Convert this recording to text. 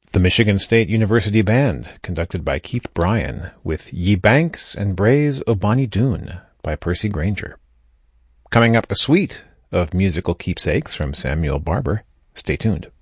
The Michigan State University Band, conducted by Keith Bryan, with Ye Banks and Braes o' Bonnie Doon by Percy Grainger. Coming up, a suite of musical keepsakes from Samuel Barber. Stay tuned.